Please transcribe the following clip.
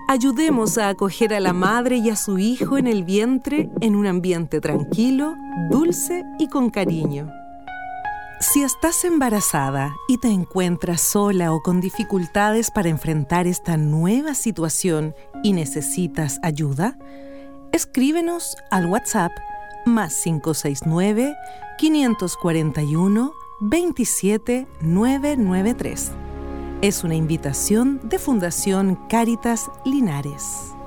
Ayudemos a acoger a la madre y a su hijo en el vientre en un ambiente tranquilo, dulce y con cariño. Si estás embarazada y te encuentras sola o con dificultades para enfrentar esta nueva situación y necesitas ayuda, escríbenos al WhatsApp +569 541 27 993. Es una invitación de Fundación Cáritas Linares.